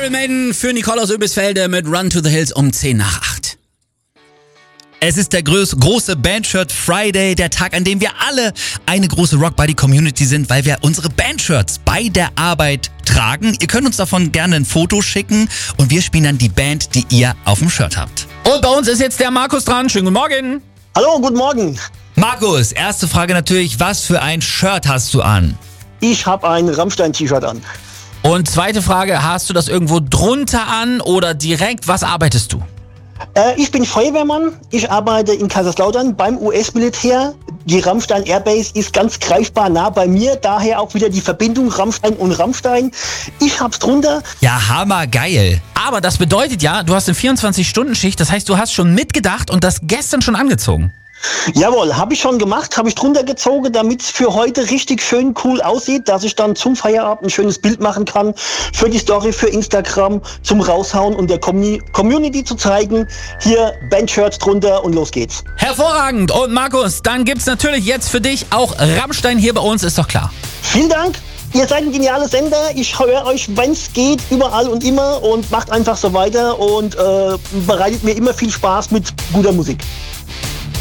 Iron Maiden für Nicole aus Öbisfelde mit Run to the Hills um 10 nach 8. Es ist der große Bandshirt Friday, der Tag, an dem wir alle eine große Rock-Buddy-Community sind, weil wir unsere Bandshirts bei der Arbeit tragen. Ihr könnt uns davon gerne ein Foto schicken und wir spielen dann die Band, die ihr auf dem Shirt habt. Und bei uns ist jetzt der Markus dran. Schönen guten Morgen. Hallo, guten Morgen. Markus, erste Frage natürlich, was für ein Shirt hast du an? Ich habe ein Rammstein-T-Shirt an. Und zweite Frage, hast du das irgendwo drunter an oder direkt? Was arbeitest du? Ich bin Feuerwehrmann. Ich arbeite in Kaiserslautern beim US-Militär. Die Rammstein Airbase ist ganz greifbar nah bei mir. Daher auch wieder die Verbindung Rammstein und Rammstein. Ich hab's drunter. Ja, hammergeil. Aber das bedeutet ja, du hast eine 24-Stunden-Schicht. Das heißt, du hast schon mitgedacht und das gestern schon angezogen. Jawohl, habe ich schon gemacht, habe ich drunter gezogen, damit es für heute richtig schön cool aussieht, dass ich dann zum Feierabend ein schönes Bild machen kann, für die Story, für Instagram, zum Raushauen und der Community zu zeigen, hier Bandshirts drunter und los geht's. Hervorragend. Und Markus, dann gibt's natürlich jetzt für dich auch Rammstein hier bei uns, ist doch klar. Vielen Dank. Ihr seid ein genialer Sender. Ich höre euch, wenn's geht, überall und immer und macht einfach so weiter und bereitet mir immer viel Spaß mit guter Musik.